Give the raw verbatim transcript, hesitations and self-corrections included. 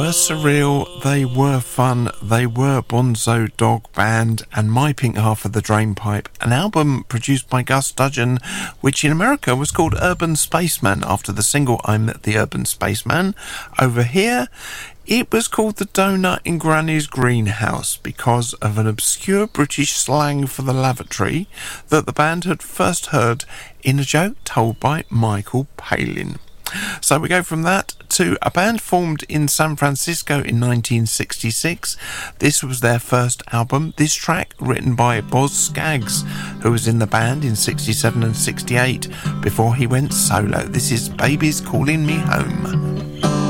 Were surreal, they were fun, they were Bonzo Dog Band and My Pink Half of the Drainpipe, an album produced by Gus Dudgeon, which in America was called Urban Spaceman after the single I'm the Urban Spaceman. Over here, it was called The Donut in Granny's Greenhouse because of an obscure British slang for the lavatory that the band had first heard in a joke told by Michael Palin. So we go from that to a band formed in San Francisco in nineteen sixty-six. This was their first album. This track written by Boz Scaggs, who was in the band in sixty-seven and sixty-eight before he went solo. This is Baby's Calling Me Home.